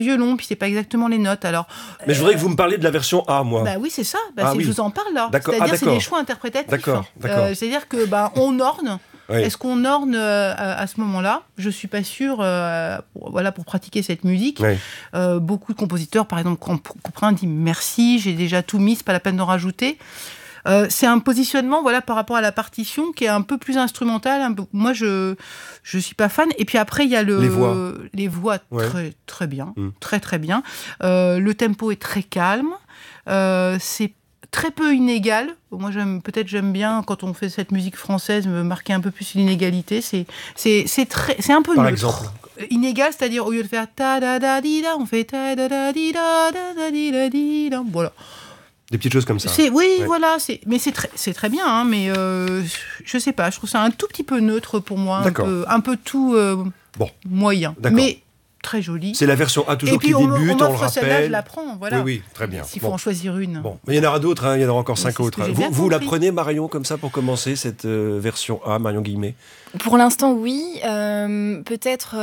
violon, puis c'est pas exactement les notes. Alors, mais je voudrais que vous me parliez de la version A, moi. Bah oui, c'est ça. Oui. Je vous en parle là. D'accord. C'est-à-dire, d'accord. c'est des choix interprétatifs. D'accord. C'est-à-dire que on orne. Oui. Est-ce qu'on orne à ce moment-là ? Je suis pas sûre. Pour pratiquer cette musique, Oui. beaucoup de compositeurs, par exemple, Couperin dit merci, j'ai déjà tout mis, c'est pas la peine d'en rajouter. C'est un positionnement, par rapport à la partition, qui est un peu plus instrumental. Moi, je suis pas fan. Et puis après, il y a les voix ouais. très très bien, très très bien. Le tempo est très calme. C'est très peu inégal. Moi, j'aime bien quand on fait cette musique française me marquer un peu plus l'inégalité. C'est un peu Par neutre. exemple. Inégal, c'est-à-dire au lieu de faire ta da da di da, on fait ta da da di da da di da di da. Voilà. Des petites choses comme ça. Voilà. Mais c'est très bien, hein, mais je sais pas. Je trouve ça un tout petit peu neutre pour moi. D'accord. Un peu tout moyen. D'accord. Mais très joli. C'est la version A toujours et puis qui débute, on le celle-là, je rappelle. la prends, voilà. Oui, très bien. S'il faut en choisir une. Bon, mais il y en aura d'autres, hein, il y en aura encore 5 autres. Vous la compris. prenez, Marion, comme ça, pour commencer cette version A, Marion Guillemé ? Pour l'instant, oui. Peut-être,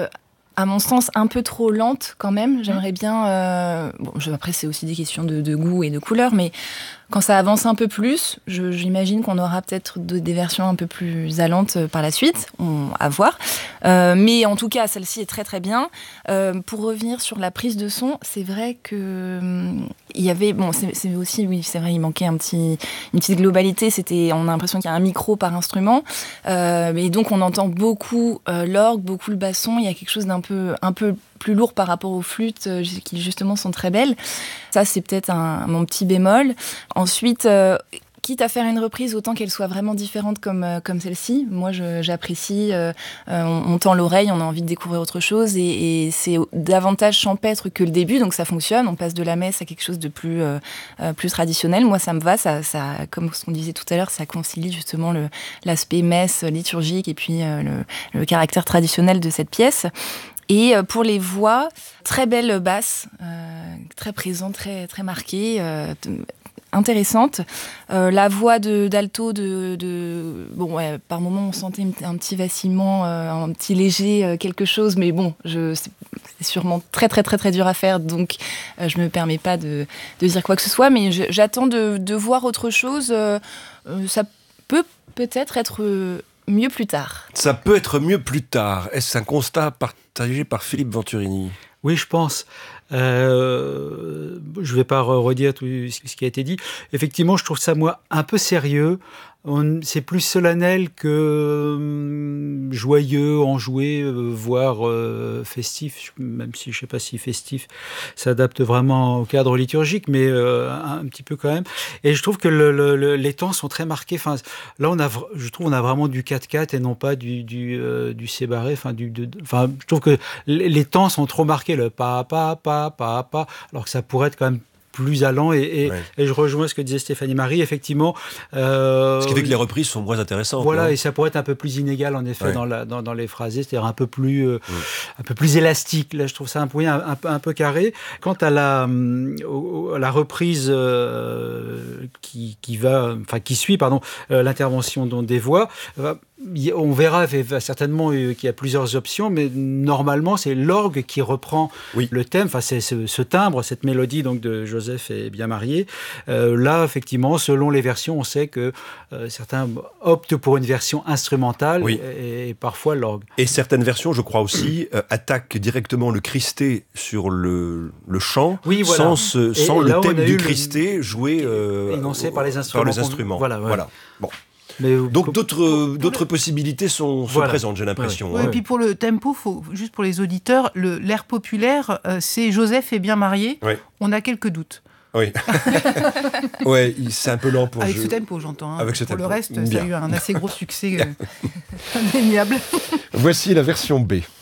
à mon sens, un peu trop lente quand même. J'aimerais bien... après, c'est aussi des questions de goût et de couleur, mais quand ça avance un peu plus, j'imagine qu'on aura peut-être des versions un peu plus allantes par la suite, à voir. Mais en tout cas, celle-ci est très très bien. Pour revenir sur la prise de son, c'est vrai que il y avait, c'est aussi, oui, c'est vrai, il manquait une petite globalité. On a l'impression qu'il y a un micro par instrument, et donc on entend beaucoup l'orgue, beaucoup le basson. Il y a quelque chose d'un peu plus lourd par rapport aux flûtes qui justement sont très belles. Ça, c'est peut-être mon petit bémol. Ensuite, quitte à faire une reprise, autant qu'elle soit vraiment différente comme celle-ci. Moi, j'apprécie. On tend l'oreille, on a envie de découvrir autre chose, et c'est davantage champêtre que le début, donc ça fonctionne. On passe de la messe à quelque chose de plus traditionnel. Moi, ça me va. Ça, comme ce qu'on disait tout à l'heure, ça concilie justement l'aspect messe liturgique et puis le caractère traditionnel de cette pièce. Et pour les voix, très belle basse, très présente, très, très marquée, intéressante. La voix d'alto, par moments on sentait un petit vacillement, un petit léger quelque chose, mais c'est sûrement très, très, très, très dur à faire, donc je me permets pas de dire quoi que ce soit, mais j'attends de voir autre chose. Ça peut-être être mieux plus tard. Ça peut être mieux plus tard. Est-ce un constat partagé par Philippe Venturini ? Oui, je pense. Je ne vais pas redire tout ce qui a été dit. Effectivement, je trouve ça, moi, un peu sérieux. C'est plus solennel que joyeux, enjoué, voire festif, même si je ne sais pas si festif s'adapte vraiment au cadre liturgique, mais un petit peu quand même. Et je trouve que les temps sont très marqués. Enfin, là, je trouve qu'on a vraiment du 4/4 et non pas du sébarré. Je trouve que les temps sont trop marqués, le pa, alors que ça pourrait être quand même plus allant, et je rejoins ce que disait Stéphanie Marie, effectivement. Ce qui fait que les reprises sont moins intéressantes. Voilà, non ? et ça pourrait être un peu plus inégal, en effet, dans les phrasés, c'est-à-dire un peu plus élastique. Là, je trouve ça un peu carré. Quant à la reprise qui suit l'intervention des voix, on verra certainement qu'il y a plusieurs options, mais normalement, c'est l'orgue qui reprend le thème. Enfin, c'est ce timbre, cette mélodie donc de Joseph est bien marié. Là, effectivement, selon les versions, on sait que certains optent pour une version instrumentale et parfois l'orgue. Et certaines versions, je crois aussi, attaquent directement le Christé sur le chant, sans le thème du Christé joué énoncé par les instruments. Voilà. Bon. Donc d'autres possibilités sont présentes, j'ai l'impression. Et puis pour le tempo, juste pour les auditeurs, l'air populaire, c'est Joseph est bien marié. Oui. On a quelques doutes. Oui. C'est un peu lent pour Avec ce tempo, j'entends. Avec ce tempo. Le reste, ça a eu un assez gros succès indéniable. Voici la version B.